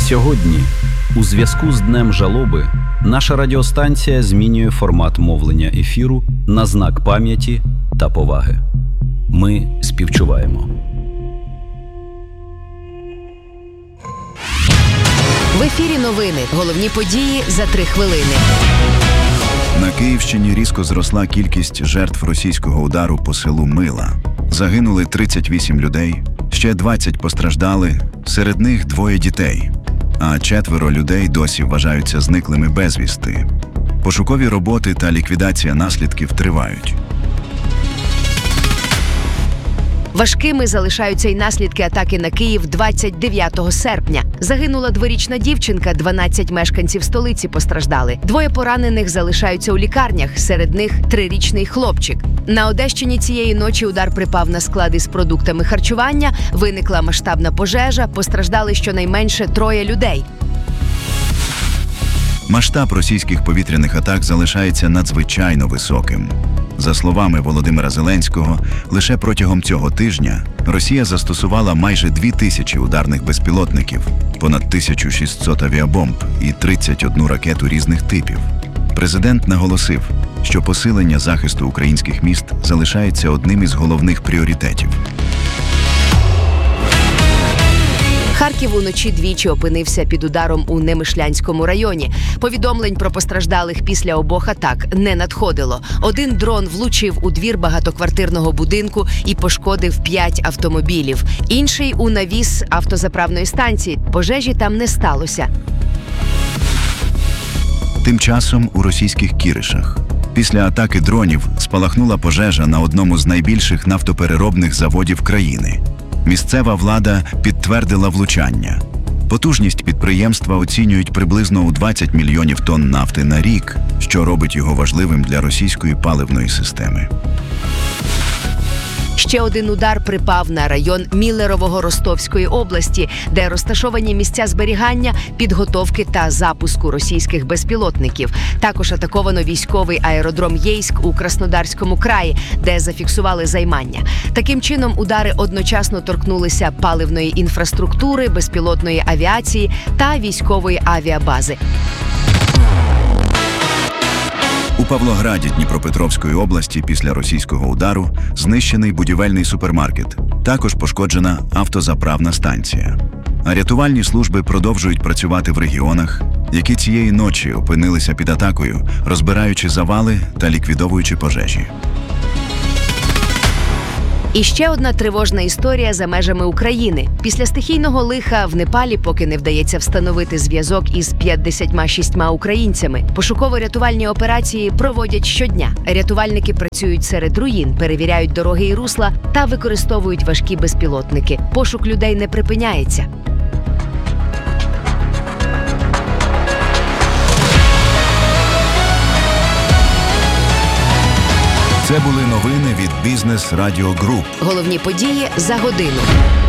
Сьогодні, у зв'язку з Днем жалоби, наша радіостанція змінює формат мовлення ефіру на знак пам'яті та поваги. Ми співчуваємо. В ефірі новини. Головні події за 3 хвилини. На Київщині різко зросла кількість жертв російського удару по селу Мила. Загинули 38 людей, ще 20 постраждали, серед них 2 дітей, а 4 людей досі вважаються зниклими безвісти. Пошукові роботи та ліквідація наслідків тривають. Важкими залишаються й наслідки атаки на Київ 29 серпня. Загинула 2-річна дівчинка, 12 мешканців столиці постраждали. 2 поранених залишаються у лікарнях, серед них 3-річний хлопчик. На Одещині цієї ночі удар припав на склади з продуктами харчування, виникла масштабна пожежа, постраждали щонайменше 3 людей. Масштаб російських повітряних атак залишається надзвичайно високим. За словами Володимира Зеленського, лише протягом цього тижня Росія застосувала майже 2000 ударних безпілотників, понад 1600 авіабомб і 31 ракету різних типів. Президент наголосив, що посилення захисту українських міст залишається одним із головних пріоритетів. Харків уночі двічі опинився під ударом у Немишлянському районі. Повідомлень про постраждалих після обох атак не надходило. Один дрон влучив у двір багатоквартирного будинку і пошкодив 5 автомобілів. Інший – у навіс автозаправної станції. Пожежі там не сталося. Тим часом у російських Кіришах після атаки дронів спалахнула пожежа на одному з найбільших нафтопереробних заводів країни. Місцева влада підтвердила влучання. Потужність підприємства оцінюють приблизно у 20 мільйонів тонн нафти на рік, що робить його важливим для російської паливної системи. Ще один удар припав на район Міллерового Ростовської області, де розташовані місця зберігання, підготовки та запуску російських безпілотників. Також атаковано військовий аеродром Єйськ у Краснодарському краї, де зафіксували займання. Таким чином, удари одночасно торкнулися паливної інфраструктури, безпілотної авіації та військової авіабази. У Павлограді Дніпропетровської області після російського удару знищений будівельний супермаркет. Також пошкоджена автозаправна станція. А рятувальні служби продовжують працювати в регіонах, які цієї ночі опинилися під атакою, розбираючи завали та ліквідовуючи пожежі. І ще одна тривожна історія за межами України. Після стихійного лиха в Непалі поки не вдається встановити зв'язок із 56 українцями. Пошуково-рятувальні операції проводять щодня. Рятувальники працюють серед руїн, перевіряють дороги і русла та використовують важкі безпілотники. Пошук людей не припиняється. Це були новини від Бізнес Радіо Груп. Головні події за годину.